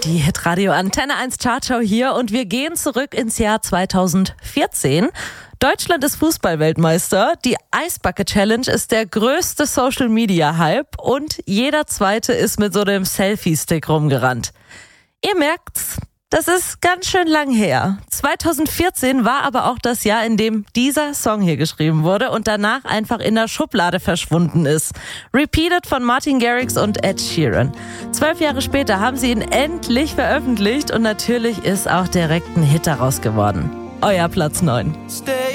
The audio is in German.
Die Hitradio Antenne 1 Chartshow hier und wir gehen zurück ins Jahr 2014. Deutschland ist Fußballweltmeister. Die Eisbucket Challenge ist der größte Social-Media-Hype und jeder Zweite ist mit so einem Selfie-Stick rumgerannt. Ihr merkt's, das ist ganz schön lang her. 2014 war aber auch das Jahr, in dem dieser Song hier geschrieben wurde und danach einfach in der Schublade verschwunden ist. Repeated von Martin Garrix und Ed Sheeran. 12 Jahre später haben sie ihn endlich veröffentlicht und natürlich ist auch direkt ein Hit daraus geworden. Euer Platz 9.